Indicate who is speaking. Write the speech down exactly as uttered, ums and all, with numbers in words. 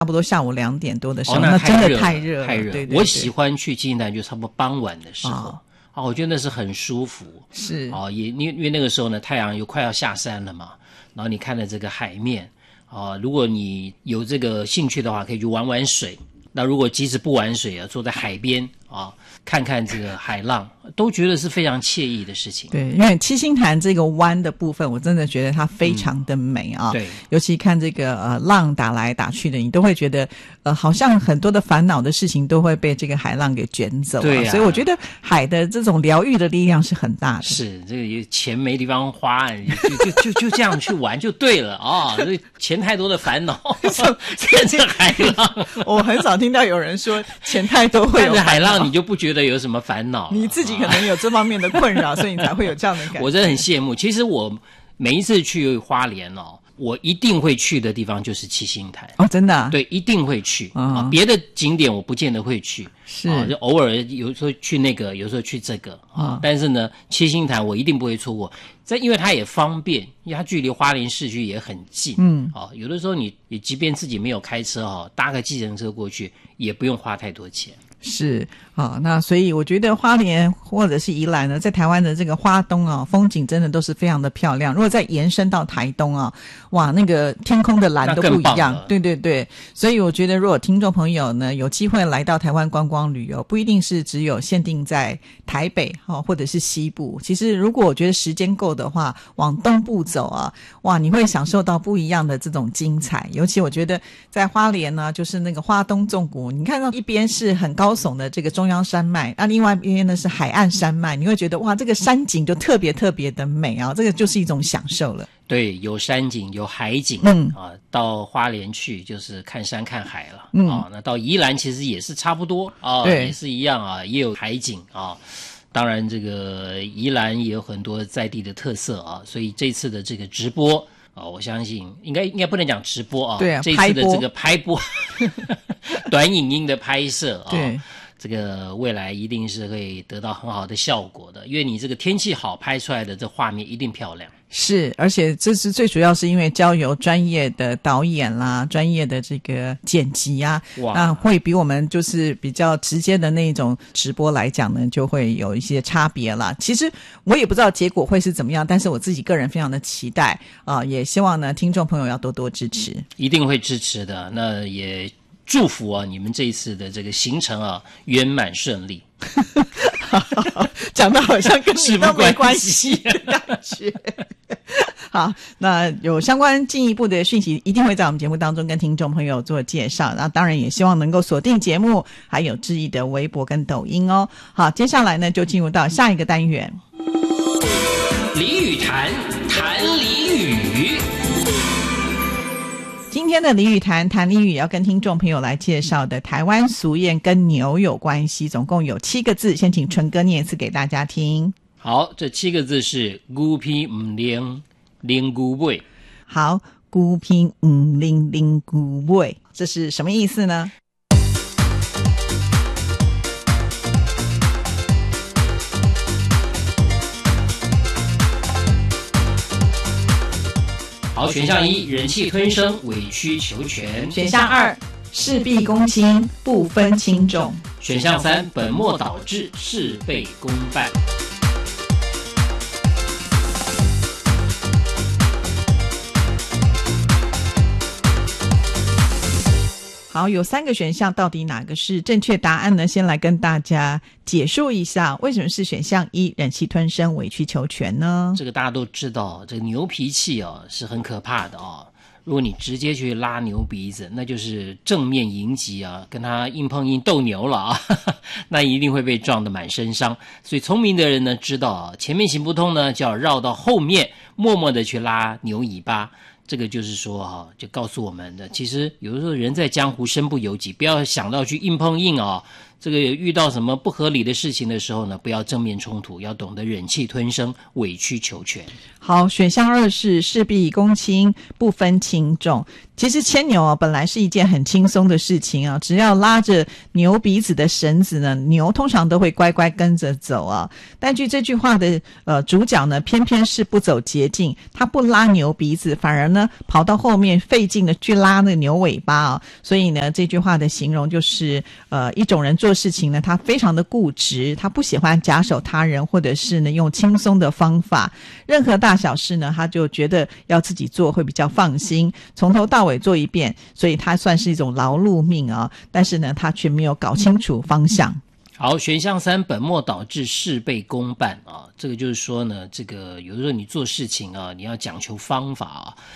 Speaker 1: 差不多下午两点多的时候，
Speaker 2: 哦、那,
Speaker 1: 那真的太热了，
Speaker 2: 太热了。
Speaker 1: 对对对，
Speaker 2: 我喜欢去七星潭就差不多傍晚的时候。哦啊，我觉得那是很舒服，
Speaker 1: 是
Speaker 2: 啊，也因因为那个时候呢，太阳又快要下山了嘛，然后你看了这个海面，啊，如果你有这个兴趣的话，可以去玩玩水。那如果即使不玩水啊，坐在海边啊，看看这个海浪，都觉得是非常惬意的事情。
Speaker 1: 对，因为七星潭这个湾的部分，我真的觉得它非常的美啊。
Speaker 2: 嗯、对，
Speaker 1: 尤其看这个呃浪打来打去的，你都会觉得呃好像很多的烦恼的事情都会被这个海浪给卷走、啊。
Speaker 2: 对、啊，
Speaker 1: 所以我觉得海的这种疗愈的力量是很大的。
Speaker 2: 是，这个钱没地方花，就就就就这样去玩就对了啊！这钱太多的烦恼，看着海浪，
Speaker 1: 我很少听到有人说钱太多会有
Speaker 2: 看着海浪，你就不觉得有什么烦恼。
Speaker 1: 你自己可能有这方面的困扰，所以你才会有这样的感觉。
Speaker 2: 我真的很羡慕。其实我每一次去花莲哦，我一定会去的地方就是七星潭。
Speaker 1: 哦，真的、啊？
Speaker 2: 对，一定会去、
Speaker 1: 哦、
Speaker 2: 啊。别的景点我不见得会去，
Speaker 1: 是、
Speaker 2: 啊、就偶尔有时候去那个，有时候去这个啊。哦、但是呢，七星潭我一定不会错过。这因为它也方便，因为它距离花莲市区也很近。嗯，啊，有的时候你你即便自己没有开车哈、哦，搭个计程车过去也不用花太多钱。
Speaker 1: 是啊，那所以我觉得花莲或者是宜兰呢，在台湾的这个花东啊，风景真的都是非常的漂亮。如果再延伸到台东啊，哇，那个天空的蓝都不一样。对对对，所以我觉得如果听众朋友呢有机会来到台湾观光旅游，不一定是只有限定在台北哈、哦、或者是西部。其实如果我觉得时间够的话，往东部走啊，哇，你会享受到不一样的这种精彩。尤其我觉得在花莲呢，就是那个花东纵谷，你看到一边是很高耸的这个中央山脉，那另外一边呢是海岸山脉，你会觉得哇，这个山景就特别特别的美啊，这个就是一种享受了。
Speaker 2: 对，有山景，有海景，
Speaker 1: 嗯
Speaker 2: 啊，到花莲去就是看山看海了，
Speaker 1: 嗯
Speaker 2: 啊，那到宜兰其实也是差不多啊，
Speaker 1: 对，
Speaker 2: 也是一样啊，也有海景啊。当然，这个宜兰也有很多在地的特色啊，所以这次的这个直播。哦，我相信应该应该不能讲直播啊，
Speaker 1: 对啊，
Speaker 2: 这次的这个拍播短影音的拍摄啊，
Speaker 1: 对，
Speaker 2: 这个未来一定是会得到很好的效果的，因为你这个天气好，拍出来的这画面一定漂亮。
Speaker 1: 是，而且这是最主要是因为交由专业的导演啦，专业的这个剪辑啊，那会比我们就是比较直接的那种直播来讲呢，就会有一些差别啦。其实我也不知道结果会是怎么样，但是我自己个人非常的期待啊、呃，也希望呢听众朋友要多多支持，
Speaker 2: 一定会支持的。那也祝福啊，你们这一次的这个行程啊圆满顺利。
Speaker 1: 讲的好像跟你都没关系
Speaker 2: 的
Speaker 1: 感觉。好，那有相关进一步的讯息一定会在我们节目当中跟听众朋友做介绍，那当然也希望能够锁定节目还有志毅的微博跟抖音哦。好，接下来呢就进入到下一个单元，
Speaker 2: 俚语谈，谈俚语。
Speaker 1: 今天的俚语谈谈俚语要跟听众朋友来介绍的台湾俗谚跟牛有关系，总共有七个字，先请纯哥念一次给大家听。
Speaker 2: 好，这七个字是牛皮唔灵灵牛尾。
Speaker 1: 好，牛皮唔灵灵牛尾，这是什么意思呢？
Speaker 2: 好，选项一，忍气吞声，委曲求全。
Speaker 1: 选项二，事必躬亲，不分轻重。
Speaker 2: 选项三，本末倒置，事倍功半。
Speaker 1: 好，有三个选项，到底哪个是正确答案呢？先来跟大家解说一下，为什么是选项一，忍气吞声，委曲求全呢？
Speaker 2: 这个大家都知道，这个牛脾气哦是很可怕的哦。如果你直接去拉牛鼻子，那就是正面迎击啊，跟他硬碰硬斗牛了啊，那一定会被撞得满身伤。所以聪明的人呢，知道啊，前面行不通呢，就要绕到后面，默默的去拉牛尾巴。这个就是说哈、啊，就告诉我们的，其实有的时候人在江湖身不由己，不要想到去硬碰硬啊， 这个遇到什么不合理的事情的时候呢，不要正面冲突，要懂得忍气吞声，委曲求全。
Speaker 1: 好，选项二是事必躬亲，不分轻重。其实牵牛啊，本来是一件很轻松的事情啊，只要拉着牛鼻子的绳子呢，牛通常都会乖乖跟着走啊。但据这句话的呃主角呢，偏偏是不走捷径，他不拉牛鼻子，反而呢跑到后面费劲的去拉那个牛尾巴啊。所以呢，这句话的形容就是呃一种人做事情呢，他非常的固执，他不喜欢假手他人，或者是呢用轻松的方法，任何大小事呢，他就觉得要自己做会比较放心，从头到尾做一遍，所以他算是一种劳碌命啊。但是呢，他却没有搞清楚方向。
Speaker 2: 好，选项三，本末倒置，事倍功半啊。这个就是说呢，这个有的时候你做事情啊，你要讲求方法啊，